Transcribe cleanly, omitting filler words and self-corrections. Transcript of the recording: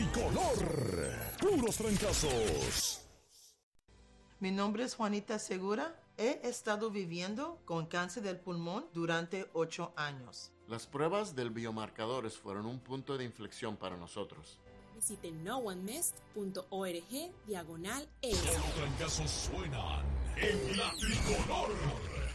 Tricolor. Puros trancazos. Mi nombre es Juanita Segura. He estado viviendo con cáncer del pulmón durante 8 años. Las pruebas del biomarcadores fueron un punto de inflexión para nosotros. Visite noonemmissed.org/E. Los trancazos suenan en la Tricolor.